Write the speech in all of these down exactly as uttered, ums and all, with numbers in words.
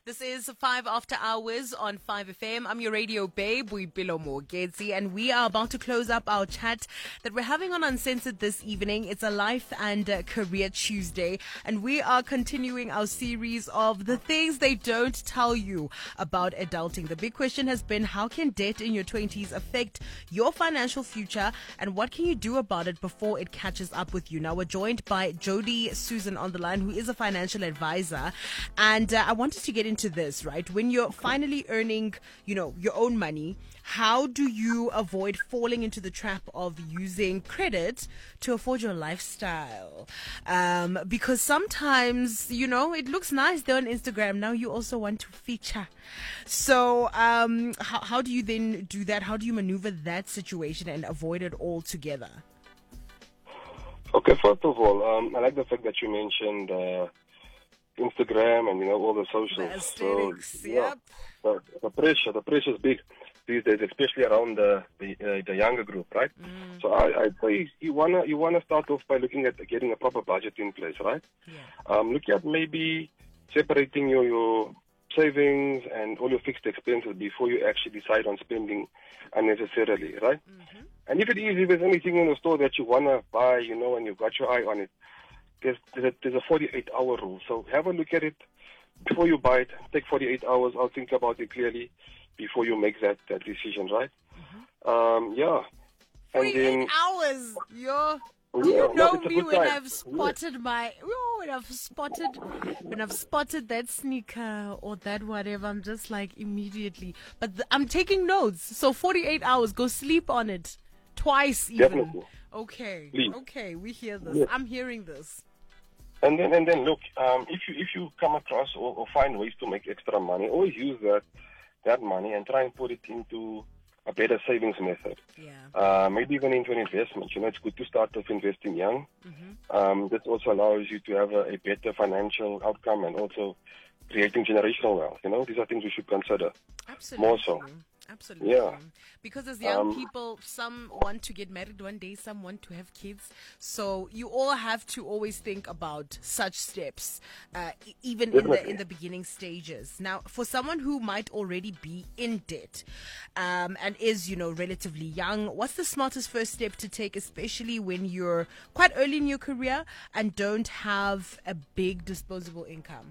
This is five After Hours on five F M. I'm your radio babe, Boipelo Mogezi, and we are about to close up our chat that we're having on Uncensored this evening. It's a Life and uh, Career Tuesday, and we are continuing our series of the things they don't tell you about adulting. The big question has been, how can debt in your twenties affect your financial future, and what can you do about it before it catches up with you? Now, we're joined by Jody Susan on the line, who is a financial advisor, and uh, I wanted to get into this, right? When you're finally earning, you know, your own money, how do you avoid falling into the trap of using credit to afford your lifestyle? Um, because sometimes, you know, it looks nice there on Instagram. Now you also want to feature. So um, how, how do you then do that? How do you maneuver that situation and avoid it altogether? Okay, first of all, um, I like the fact that you mentioned uh, Instagram and, you know, all the socials. The aesthetics, so, yep. Yeah, the, the pressure, the pressure is big these days, especially around the the, uh, the younger group, right? Mm. So I, I'd say you wanna you wanna start off by looking at getting a proper budget in place, right? Yeah. Um, look at maybe separating your your savings and all your fixed expenses before you actually decide on spending unnecessarily, right? Mm-hmm. And if it is, if there's anything in the store that you wanna buy, you know, and you've got your eye on it, there's there's a, there's a forty-eight hour rule. So have a look at it before you buy it. Take forty-eight hours. I'll think about it clearly before you make that, that decision, right? Mm-hmm. Um, yeah. forty-eight hours, yo. Yeah, You know no, me when time. I've spotted yeah. my, oh, when I've spotted, when I've spotted that sneaker or that whatever, I'm just like immediately. But th- I'm taking notes. So forty-eight hours, go sleep on it twice even. Definitely. Okay, Please. okay, we hear this. Yeah. I'm hearing this. And then, and then, look, um, if you if you come across or, or find ways to make extra money, always use that that money and try and put it into a better savings method. Yeah. Uh, maybe even into an investment. You know, it's good to start off investing young. Mm-hmm. Um, this also allows you to have a, a better financial outcome and also creating generational wealth. You know, these are things we should consider. Absolutely. More so. Absolutely. Yeah. Because as young um, people, some want to get married one day, some want to have kids. So you all have to always think about such steps, uh, e- even in the in the beginning stages. Now, for someone who might already be in debt um, and is, you know, relatively young, what's the smartest first step to take, especially when you're quite early in your career and don't have a big disposable income?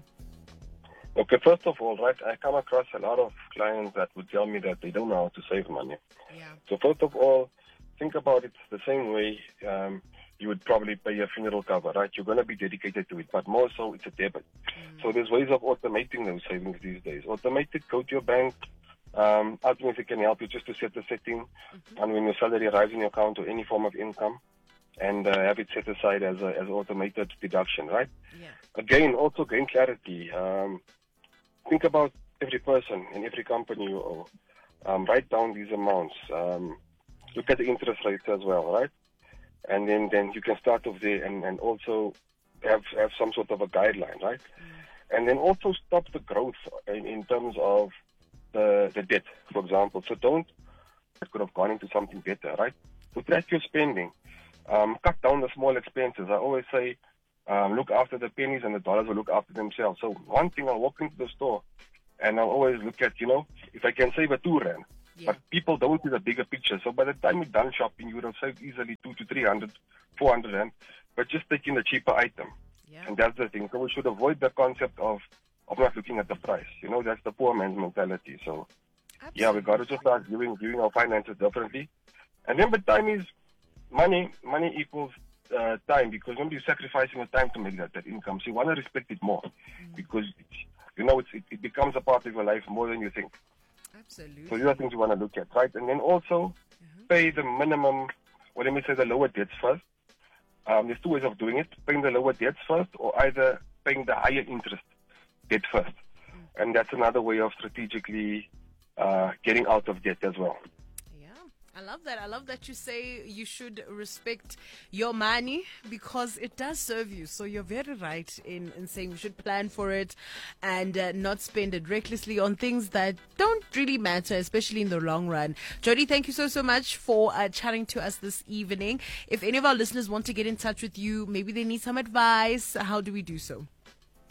Okay, first of all, right, I come across a lot of clients that would tell me that they don't know how to save money. Yeah. So first of all, think about it the same way um, you would probably pay a funeral cover, right? You're going to be dedicated to it, but more so it's a debit. Mm. So there's ways of automating those savings these days. Automate it, go to your bank. Um, I don't know if it can help you just to set the setting mm-hmm. and when your salary arrives in your account or any form of income, and uh, have it set aside as a as automated deduction, right? Yeah. Again, also gain clarity. Um, Think about every person in every company you owe. Um, write down these amounts. Um, look at the interest rates as well, right? And then, then you can start off there and, and also have have some sort of a guideline, right? Mm. And then also stop the growth in, in terms of the the debt, for example. So don't, it could have gone into something better, right? So track your spending. Um, cut down the small expenses. I always say, Um, look after the pennies and the dollars will look after themselves. So one thing, I'll walk into the store and I'll always look at, you know, if I can save a two rand. Yeah. But people don't see the bigger picture. So by the time you're done shopping, you would have saved easily two to three hundred, four hundred rand, but just taking the cheaper item. Yeah. And that's the thing. So we should avoid the concept of, of not looking at the price. You know, that's the poor man's mentality. So Absolutely. yeah, we got to just start viewing, viewing our finances differently. And then, but time is money. Money equals Uh, time, because when you're sacrificing your time to make that, that income, so you want to respect it more mm. because it's, you know it's, it, it becomes a part of your life more than you think. Absolutely. So these are things you want to look at, right? And then also mm-hmm. pay the minimum, or let me say the lower debts first. Um, there's two ways of doing it: paying the lower debts first, or either paying the higher interest debt first. Mm. And that's another way of strategically uh, getting out of debt as well. I love that. I love that you say you should respect your money because it does serve you. So you're very right in, in saying we should plan for it and uh, not spend it recklessly on things that don't really matter, especially in the long run. Jody, thank you so, so much for uh, chatting to us this evening. If any of our listeners want to get in touch with you, maybe they need some advice, how do we do so?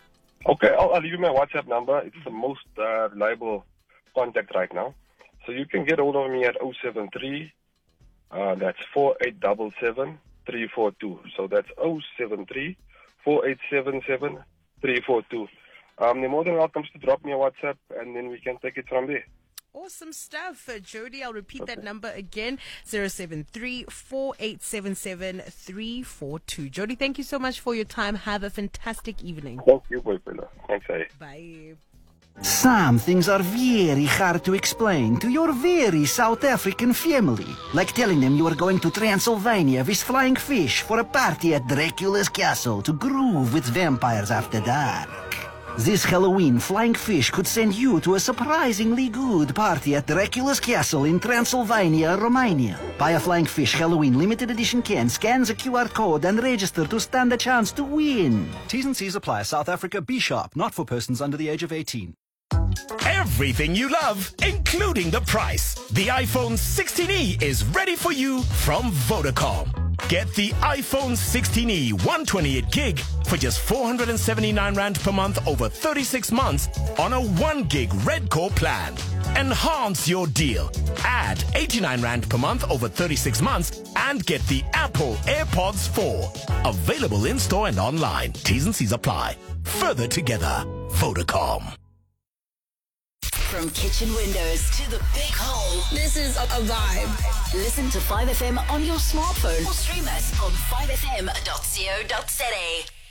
Okay, I'll, I'll leave you my WhatsApp number. It's the most uh, reliable contact right now. So you can get hold of me at oh seven three, uh, that's four eight seven seven, three four two. So that's oh seven three, four eight seven seven, three four two. Um, you're more than welcome to drop me a WhatsApp, and then we can take it from there. Awesome stuff. Uh, Jody, I'll repeat okay. that number again, zero seven three, four eight seven seven, three four two. Jody, thank you so much for your time. Have a fantastic evening. Thank you, boyfriend. Thanks, eh? Bye. Some things are very hard to explain to your very South African family. Like telling them you are going to Transylvania with flying fish for a party at Dracula's castle to groove with vampires after dark. This Halloween, Flying Fish could send you to a surprisingly good party at Dracula's Castle in Transylvania, Romania. Buy a Flying Fish Halloween limited edition can, scan the Q R code and register to stand a chance to win. T's and C's apply. South Africa, be sharp, not for persons under the age of eighteen. Everything you love, including the price. The iPhone sixteen E is ready for you from Vodacom. Get the iPhone sixteen E one twenty-eight gig for just four hundred seventy-nine rand per month over thirty-six months on a one gig Red Core plan. Enhance your deal. Add eighty-nine rand per month over thirty-six months and get the Apple AirPods four. Available in store and online. T's and C's apply. Further together. Vodacom. From kitchen windows to the big hole, this is a, a vibe. Listen to five F M on your smartphone or stream us on five f m dot co dot za.